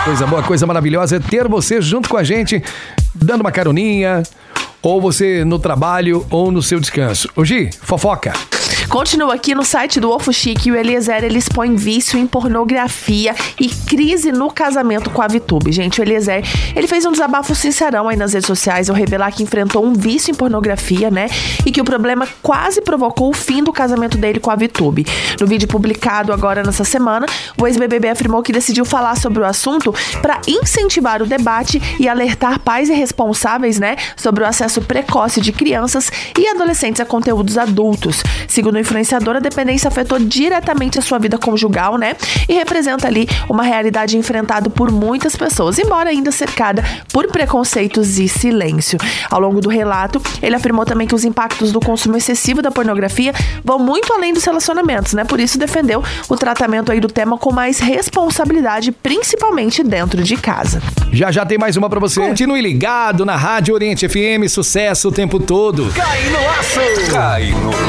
Coisa boa, coisa maravilhosa é ter você junto com a gente, dando uma caroninha, ou você no trabalho ou no seu descanso. Ô Gi, fofoca. Continua aqui no site do Ofo Chique, o Eliezer, ele expõe vício em pornografia e crise no casamento com a VTube. Gente, o Eliezer, ele fez um desabafo sincerão aí nas redes sociais ao revelar que enfrentou um vício em pornografia, né? E que o problema quase provocou o fim do casamento dele com a VTube. No vídeo publicado agora nessa semana, o ex-BBB afirmou que decidiu falar sobre o assunto para incentivar o debate e alertar pais irresponsáveis, né? Sobre o acesso precoce de crianças e adolescentes a conteúdos adultos. Segundo o influenciador, a dependência afetou diretamente a sua vida conjugal, né? E representa ali uma realidade enfrentada por muitas pessoas, embora ainda cercada por preconceitos e silêncio. Ao longo do relato, ele afirmou também que os impactos do consumo excessivo da pornografia vão muito além dos relacionamentos, né? Por isso defendeu o tratamento aí do tema com mais responsabilidade, principalmente dentro de casa. Já tem mais uma pra você. Continue ligado na Rádio Oriente FM, sucesso o tempo todo. Cai no laço! Cai no